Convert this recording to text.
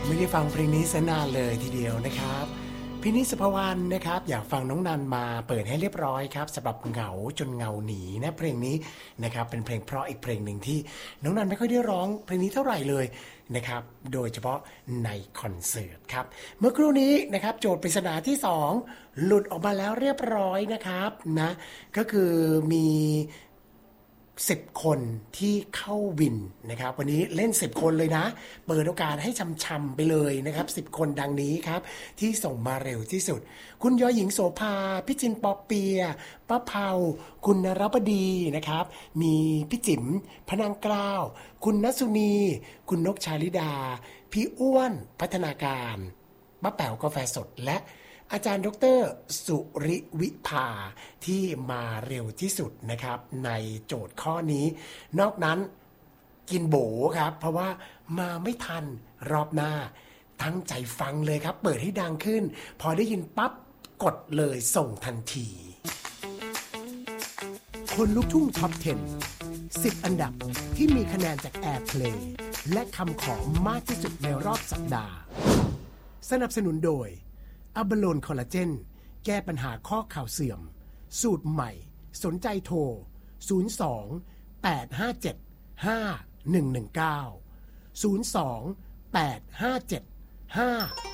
ไม่ได้ฟังเพลงนี้ซะนานเลยทีเดียวนะครับพินิจสุภวรรณนะครับอยากฟังน้องนันมาเปิดให้เรียบร้อยครับสำหรับเหงาจนเงาหนีนะเพลงนี้นะครับเป็นเพลงเพราะอีกเพลงหนึ่งที่น้องนันไม่ค่อยได้ร้องเพลงนี้เท่าไหร่เลยนะครับโดยเฉพาะในคอนเสิร์ตครับเมื่อครู่นี้นะครับโจทย์ปริศนาที่2หลุดออกมาแล้วเรียบร้อยนะครับนะก็คือมี10 คนที่เข้าวินนะครับวันนี้เล่น10 คนเลยนะเปิดโอกาสให้ช่ำๆไปเลยนะครับ10 คนดังนี้ครับที่ส่งมาเร็วที่สุดคุณยอหญิงโสภาพี่จินปอเปียป้าเผาคุณนรบดีนะครับมีพี่จิ๋มพนังกล้าวคุณนัสุนีคุณนกชาลิดาพี่อ้วนพัฒนาการป้าแป๋วกาแฟสดและอาจารย์ดร.สุริวิภาที่มาเร็วที่สุดนะครับในโจทย์ข้อนี้นอกนั้นกินโบครับเพราะว่ามาไม่ทันรอบหน้าตั้งใจฟังเลยครับเปิดให้ดังขึ้นพอได้ยินปั๊บกดเลยส่งทันทีคนลุกทุ่งท็อป 10 10 อันดับที่มีคะแนนจาก Airplay และคำขอมากที่สุดในรอบสัปดาห์สนับสนุนโดยอะบาโลนคอลลาเจนแก้ปัญหาข้อเข่าเสื่อมสูตรใหม่สนใจโทร02 857 5119 02 857 5119